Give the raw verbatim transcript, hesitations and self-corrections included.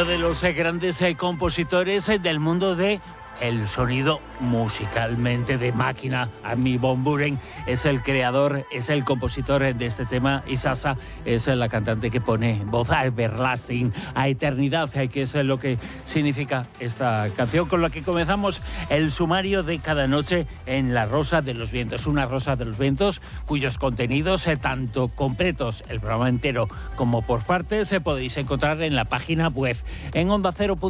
uno de los eh, grandes eh, compositores eh, del mundo de el sonido musicalmente de máquina. Armin van Buuren es el creador, es el compositor de este tema, y Sasa es la cantante que pone voz a everlasting, a eternidad, que es lo que significa esta canción, con la que comenzamos el sumario de cada noche en La Rosa de los Vientos. Una Rosa de los Vientos cuyos contenidos, eh, tanto completos, el programa entero, como por partes, se eh, podéis encontrar en la página web en onda cero.